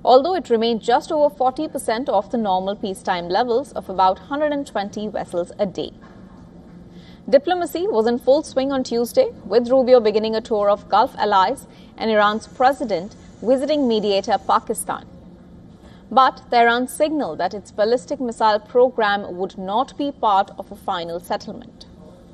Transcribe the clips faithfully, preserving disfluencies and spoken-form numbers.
although it remained just over forty percent of the normal peacetime levels of about one hundred twenty vessels a day. Diplomacy was in full swing on Tuesday, with Rubio beginning a tour of Gulf allies and Iran's president visiting mediator Pakistan. But Tehran signaled that its ballistic missile program would not be part of a final settlement.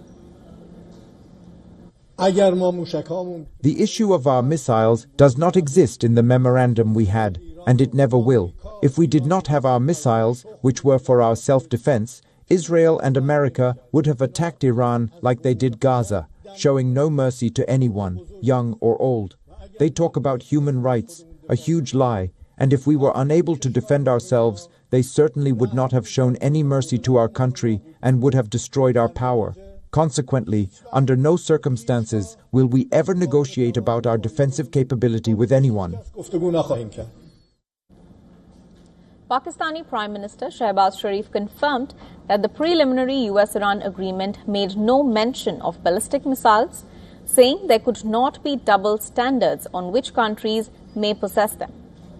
The issue of our missiles does not exist in the memorandum we had, and it never will. If we did not have our missiles, which were for our self-defense, Israel and America would have attacked Iran like they did Gaza, showing no mercy to anyone, young or old. They talk about human rights, a huge lie, and if we were unable to defend ourselves, they certainly would not have shown any mercy to our country and would have destroyed our power. Consequently, under no circumstances will we ever negotiate about our defensive capability with anyone. Pakistani Prime Minister Shehbaz Sharif confirmed that the preliminary U S Iran agreement made no mention of ballistic missiles, saying there could not be double standards on which countries may possess them.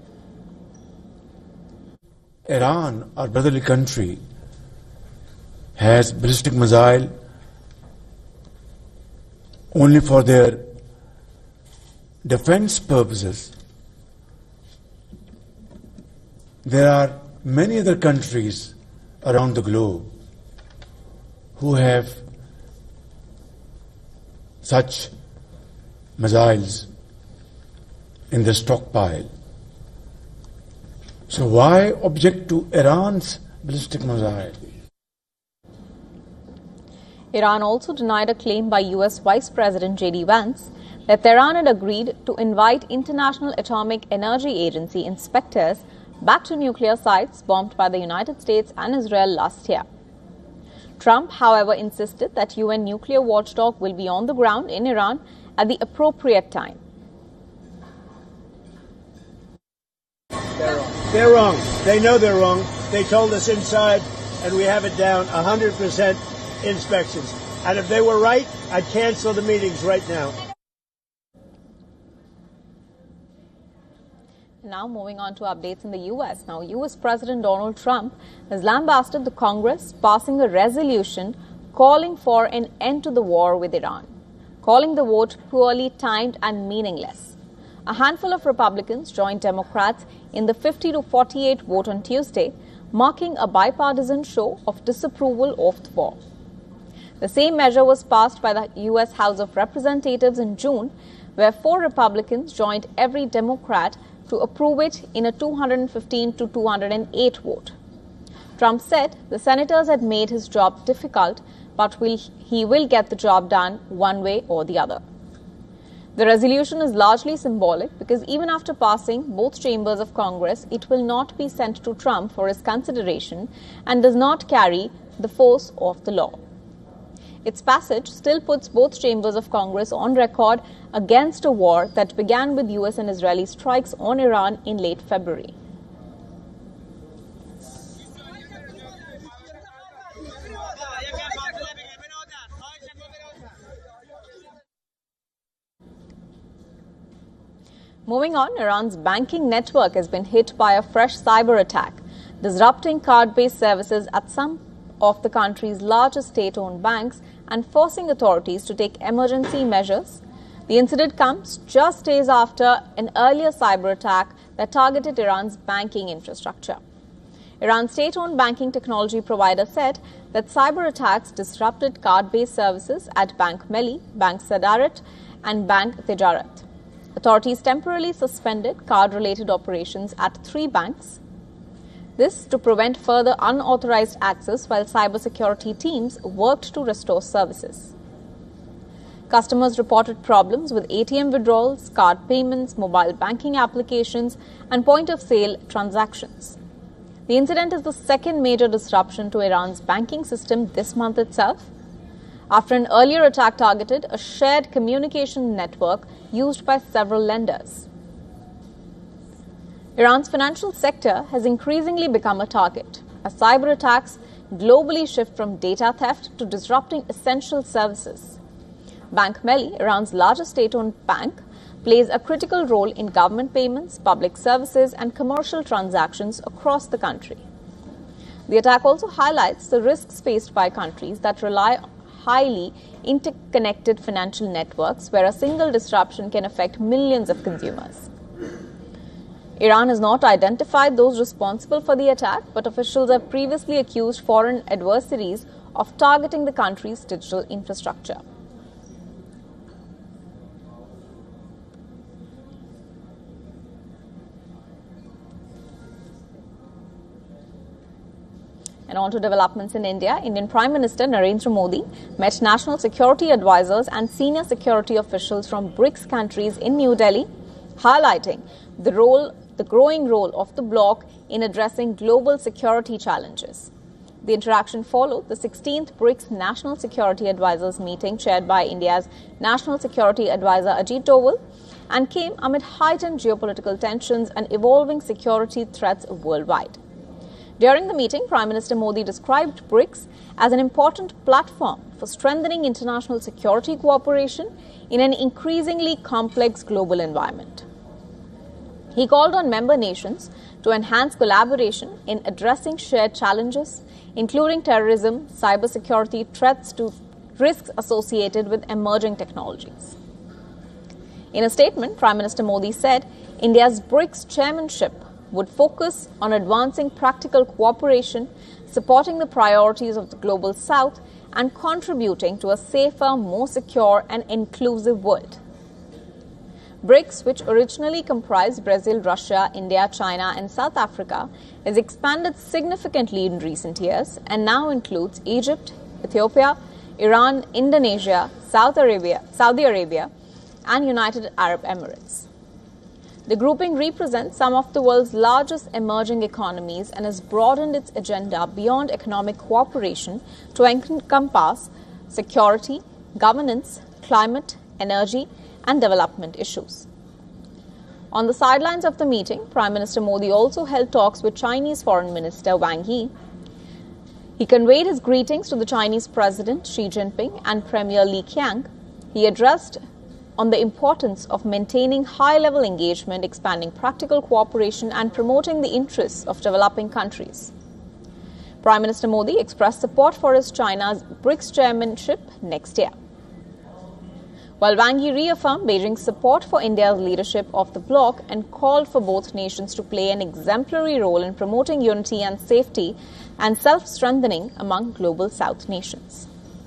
Iran, our brotherly country, has ballistic missile only for their defense purposes. There are many other countries around the globe who have such missiles in their stockpile. So why object to Iran's ballistic missile? Iran also denied a claim by U S Vice President J D Vance that Tehran had agreed to invite International Atomic Energy Agency inspectors back to nuclear sites bombed by the United States and Israel last year. Trump, however, insisted that U N nuclear watchdog will be on the ground in Iran at the appropriate time. They're wrong. They're wrong. They know they're wrong. They told us inside, and we have it down, one hundred percent inspections. And if they were right, I'd cancel the meetings right now. Now moving on to updates in the U S. Now, U S President Donald Trump has lambasted the Congress, passing a resolution calling for an end to the war with Iran, calling the vote poorly timed and meaningless. A handful of Republicans joined Democrats in the fifty to forty-eight vote on Tuesday, marking a bipartisan show of disapproval of the war. The same measure was passed by the U S House of Representatives in June, where four Republicans joined every Democrat to approve it in a two hundred fifteen to two hundred eight vote. Trump said the senators had made his job difficult, but will, he will get the job done one way or the other. The resolution is largely symbolic because even after passing both chambers of Congress, it will not be sent to Trump for his consideration and does not carry the force of the law. Its passage still puts both chambers of Congress on record against a war that began with U S and Israeli strikes on Iran in late February. Moving on, Iran's banking network has been hit by a fresh cyber attack, disrupting card-based services at some of the country's largest state-owned banks and forcing authorities to take emergency measures. The incident comes just days after an earlier cyber attack that targeted Iran's banking infrastructure. Iran's state-owned banking technology provider said that cyber attacks disrupted card-based services at Bank Melli, Bank Sadarat, and Bank Tijarat. Authorities temporarily suspended card-related operations at three banks. This to prevent further unauthorized access while cybersecurity teams worked to restore services. Customers reported problems with A T M withdrawals, card payments, mobile banking applications, and point-of-sale transactions. The incident is the second major disruption to Iran's banking system this month itself, after an earlier attack targeted a shared communication network used by several lenders. Iran's financial sector has increasingly become a target as cyber attacks globally shift from data theft to disrupting essential services. Bank Melli, Iran's largest state-owned bank, plays a critical role in government payments, public services, and commercial transactions across the country. The attack also highlights the risks faced by countries that rely on highly interconnected financial networks where a single disruption can affect millions of consumers. Iran has not identified those responsible for the attack, but officials have previously accused foreign adversaries of targeting the country's digital infrastructure. And on to developments in India. Indian Prime Minister Narendra Modi met national security advisors and senior security officials from BRICS countries in New Delhi, highlighting the role, the growing role of the bloc in addressing global security challenges. The interaction followed the sixteenth BRICS National Security Advisors meeting chaired by India's National Security Advisor Ajit Doval and came amid heightened geopolitical tensions and evolving security threats worldwide. During the meeting, Prime Minister Modi described BRICS as an important platform for strengthening international security cooperation in an increasingly complex global environment. He called on member nations to enhance collaboration in addressing shared challenges, including terrorism, cybersecurity, threats to risks associated with emerging technologies. In a statement, Prime Minister Modi said India's BRICS chairmanship would focus on advancing practical cooperation, supporting the priorities of the global south, and contributing to a safer, more secure and inclusive world. BRICS, which originally comprised Brazil, Russia, India, China and South Africa, has expanded significantly in recent years and now includes Egypt, Ethiopia, Iran, Indonesia, South Arabia, Saudi Arabia and United Arab Emirates. The grouping represents some of the world's largest emerging economies and has broadened its agenda beyond economic cooperation to encompass security, governance, climate, energy, and development issues. On the sidelines of the meeting, Prime Minister Modi also held talks with Chinese Foreign Minister Wang Yi. He conveyed his greetings to the Chinese President Xi Jinping and Premier Li Qiang. He addressed on the importance of maintaining high-level engagement, expanding practical cooperation and promoting the interests of developing countries. Prime Minister Modi expressed support for his China's BRICS chairmanship next year. While Wang Yi reaffirmed Beijing's support for India's leadership of the bloc and called for both nations to play an exemplary role in promoting unity and safety and self-strengthening among global South nations.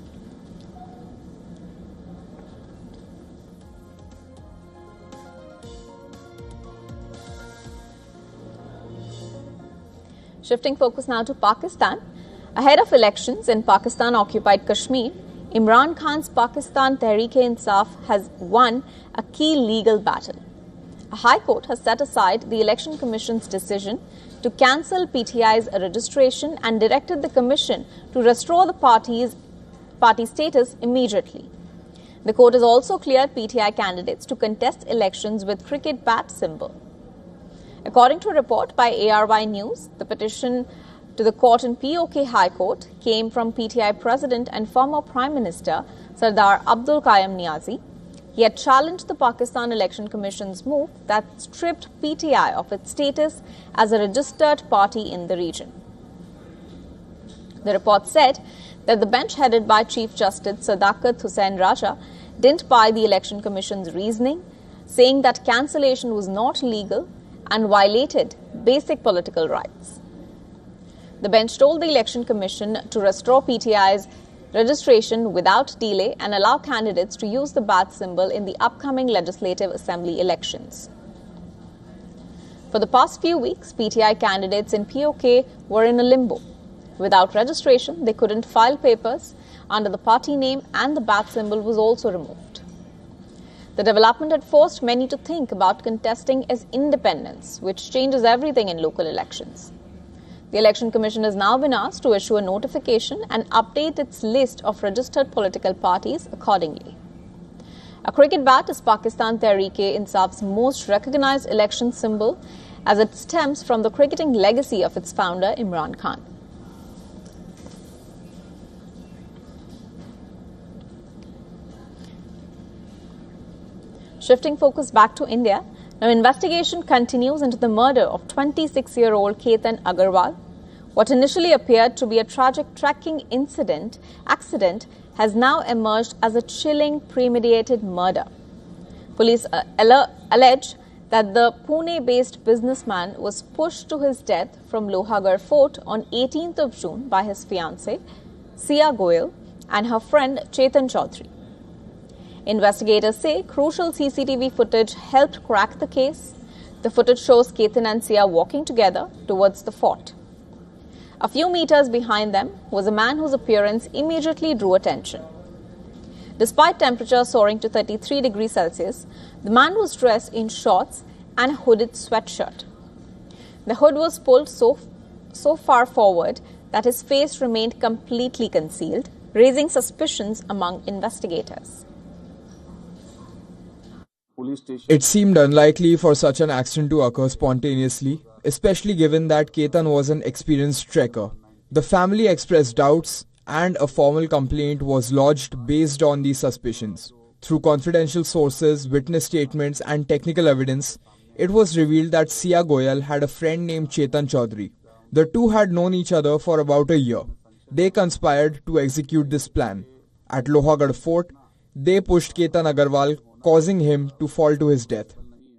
Shifting focus now to Pakistan. Ahead of elections in Pakistan-occupied Kashmir, Imran Khan's Pakistan Tehreek-e-Insaf has won a key legal battle. A High Court has set aside the Election Commission's decision to cancel P T I's registration and directed the Commission to restore the party's party status immediately. The court has also cleared P T I candidates to contest elections with cricket bat symbol. According to a report by A R Y News, the petition to the court in P O K High Court came from P T I President and former Prime Minister Sardar Abdul Qayyum Niazi. He had challenged the Pakistan Election Commission's move that stripped P T I of its status as a registered party in the region. The report said that the bench headed by Chief Justice Sadakat Hussain Raja didn't buy the Election Commission's reasoning, saying that cancellation was not legal and violated basic political rights. The bench told the Election Commission to restore P T I's registration without delay and allow candidates to use the bat symbol in the upcoming Legislative Assembly elections. For the past few weeks, P T I candidates in P O K were in a limbo. Without registration, they couldn't file papers under the party name and the bat symbol was also removed. The development had forced many to think about contesting as independents, which changes everything in local elections. The Election Commission has now been asked to issue a notification and update its list of registered political parties accordingly. A cricket bat is Pakistan Tehreek-e-Insaf's most recognized election symbol as it stems from the cricketing legacy of its founder Imran Khan. Shifting focus back to India, now investigation continues into the murder of twenty-six-year-old Ketan Agarwal. What initially appeared to be a tragic trekking incident accident has now emerged as a chilling premeditated murder. Police uh, allege that the Pune-based businessman was pushed to his death from Lohagarh Fort on eighteenth of June by his fiancée, Sia Goyal, and her friend Chetan Chaudhary. Investigators say crucial C C T V footage helped crack the case. The footage shows Ketan and Sia walking together towards the fort. A few meters behind them was a man whose appearance immediately drew attention. Despite temperature soaring to thirty-three degrees Celsius, the man was dressed in shorts and a hooded sweatshirt. The hood was pulled so, so far forward that his face remained completely concealed, raising suspicions among investigators. It seemed unlikely for such an accident to occur spontaneously, especially given that Ketan was an experienced trekker. The family expressed doubts and a formal complaint was lodged based on these suspicions. Through confidential sources, witness statements and technical evidence, it was revealed that Sia Goyal had a friend named Chetan Chaudhary. The two had known each other for about a year. They conspired to execute this plan. At Lohagarh Fort, they pushed Ketan Agarwal, causing him to fall to his death.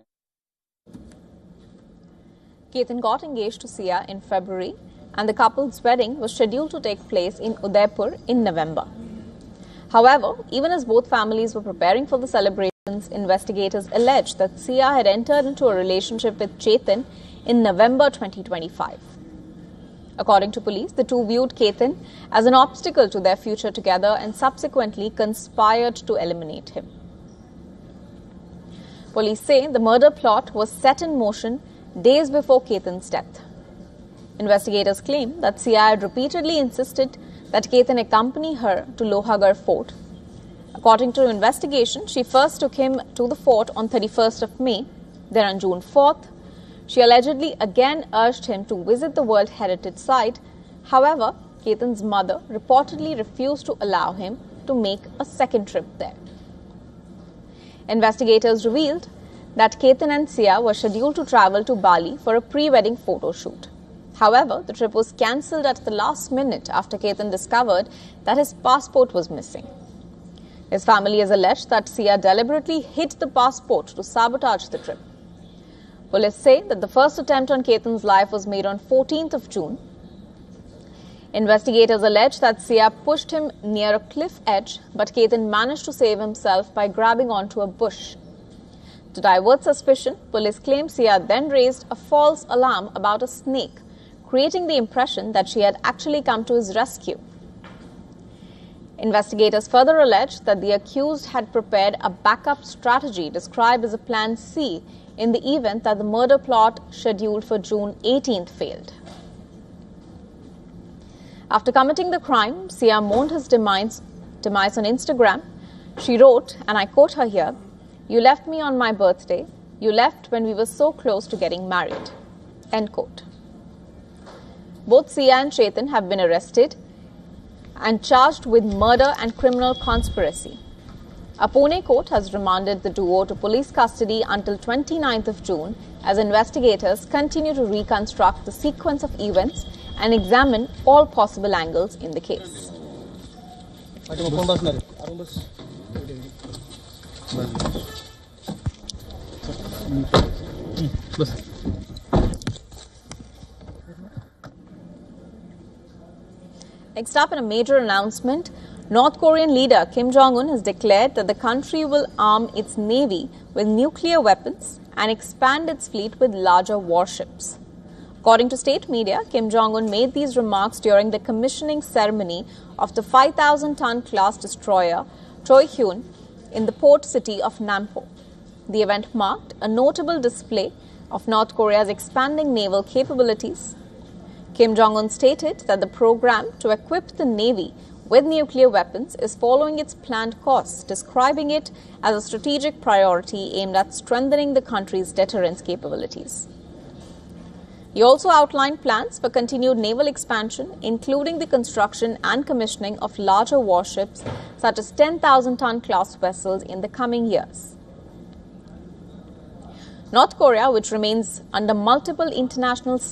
Ketan got engaged to Sia in February, and the couple's wedding was scheduled to take place in Udaipur in November. However, even as both families were preparing for the celebrations, investigators alleged that Sia had entered into a relationship with Chetan in November twenty twenty-five. According to police, the two viewed Ketan as an obstacle to their future together and subsequently conspired to eliminate him. Police say the murder plot was set in motion days before Ketan's death. Investigators claim that Sia had repeatedly insisted that Ketan accompany her to Lohagarh Fort. According to investigation, she first took him to the fort on thirty-first of May. Then on June fourth, she allegedly again urged him to visit the World Heritage Site. However, Ketan's mother reportedly refused to allow him to make a second trip there. Investigators revealed that Ketan and Sia were scheduled to travel to Bali for a pre-wedding photo shoot. However, the trip was cancelled at the last minute after Ketan discovered that his passport was missing. His family has alleged that Sia deliberately hid the passport to sabotage the trip. Police say that the first attempt on Ketan's life was made on fourteenth of June. Investigators allege that Sia pushed him near a cliff edge, but Ketan managed to save himself by grabbing onto a bush. To divert suspicion, police claim Sia then raised a false alarm about a snake, creating the impression that she had actually come to his rescue. Investigators further allege that the accused had prepared a backup strategy described as a Plan C in the event that the murder plot scheduled for June eighteenth failed. After committing the crime, Sia mourned his demise, demise on Instagram. She wrote, and I quote her here, "You left me on my birthday. You left when we were so close to getting married." End quote. Both Sia and Chetan have been arrested and charged with murder and criminal conspiracy. A Pune court has remanded the duo to police custody until twenty-ninth of June as investigators continue to reconstruct the sequence of events and examine all possible angles in the case. Next up, in a major announcement, North Korean leader Kim Jong-un has declared that the country will arm its navy with nuclear weapons and expand its fleet with larger warships. According to state media, Kim Jong-un made these remarks during the commissioning ceremony of the five thousand ton class destroyer Choi Hyun in the port city of Nampo. The event marked a notable display of North Korea's expanding naval capabilities. Kim Jong-un stated that the program to equip the navy with nuclear weapons is following its planned course, describing it as a strategic priority aimed at strengthening the country's deterrence capabilities. He also outlined plans for continued naval expansion, including the construction and commissioning of larger warships such as ten thousand ton class vessels in the coming years. North Korea, which remains under multiple international